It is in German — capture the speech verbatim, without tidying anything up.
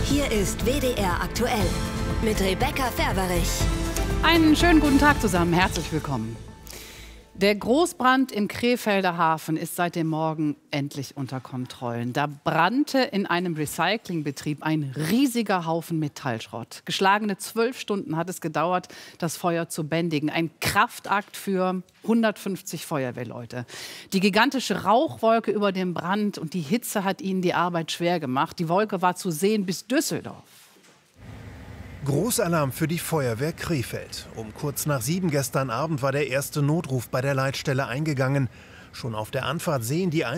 Hier ist W D R aktuell mit Rebecca Ferberich. Einen schönen guten Tag zusammen, herzlich willkommen. Der Großbrand im Krefelder Hafen ist seit dem Morgen endlich unter Kontrollen. Da brannte in einem Recyclingbetrieb ein riesiger Haufen Metallschrott. Geschlagene zwölf Stunden hat es gedauert, das Feuer zu bändigen. Ein Kraftakt für hundertfünfzig Feuerwehrleute. Die gigantische Rauchwolke über dem Brand und die Hitze hat ihnen die Arbeit schwer gemacht. Die Wolke war zu sehen bis Düsseldorf. Großalarm für die Feuerwehr Krefeld. Um kurz nach sieben gestern Abend war der erste Notruf bei der Leitstelle eingegangen. Schon auf der Anfahrt sehen die